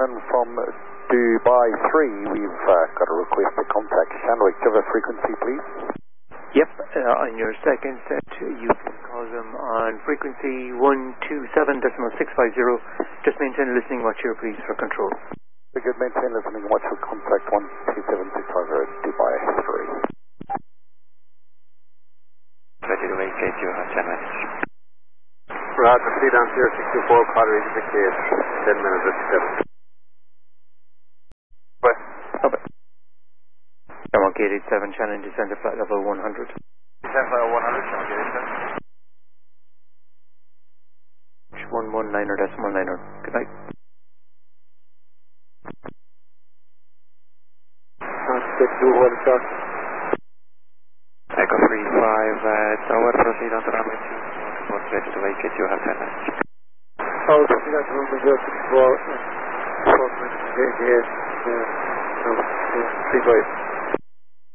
Shannon from Dubai 3. We've got a request to contact Shanwick. Do you have a frequency, please? Yep, on your second set, you can call them on frequency 127.650. Just maintain listening watch here, please, for control. Very good, maintain listening watch for contact 127.650 Dubai 3. Ready to vacate, you have 10 minutes. Roger, proceed on 064, Potter 86, 10 minutes at 7. West. Stop it. Shamrock 887, Shannon, descend to flight level 100. Descend flight 100, Shamrock 887. 119.9er. Good night. Echo 35, Tower, proceed on to runway 2. Report ready to vacate, you have 10 minutes. Oh, proceed on to runway 064, 4 minutes, 3 by